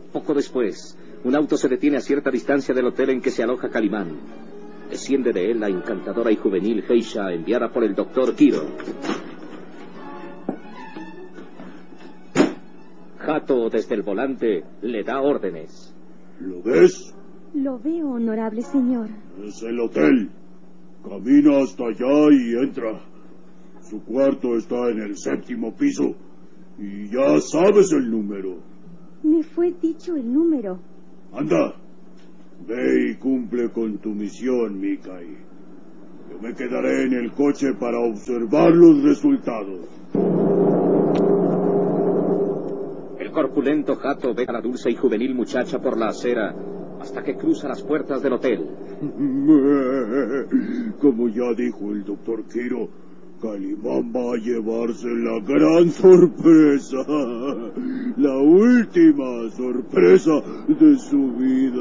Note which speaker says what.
Speaker 1: Poco después, un auto se detiene a cierta distancia del hotel en que se aloja Calimán. Desciende de él la encantadora y juvenil geisha enviada por el doctor Kiro. Hato, desde el volante, le da órdenes.
Speaker 2: ¿Lo ves?
Speaker 3: Lo veo, honorable señor.
Speaker 2: Es el hotel. Camina hasta allá y entra. Su cuarto está en el 7º piso. Y ya sabes el número.
Speaker 3: Me fue dicho el número.
Speaker 2: Anda. Ve y cumple con tu misión, Mikai. Yo me quedaré en el coche para observar los resultados.
Speaker 1: El corpulento Hato ve a la dulce y juvenil muchacha por la acera hasta que cruza las puertas del hotel.
Speaker 2: Como ya dijo el doctor Kiro, Calimán va a llevarse la gran sorpresa, la última sorpresa de su vida.